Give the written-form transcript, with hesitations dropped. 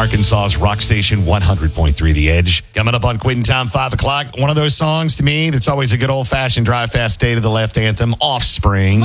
Arkansas's rock station 100.3 The Edge. Coming up on Quitting Time, 5 o'clock. One of those songs to me that's always a good old-fashioned drive fast day to the left anthem, Offspring.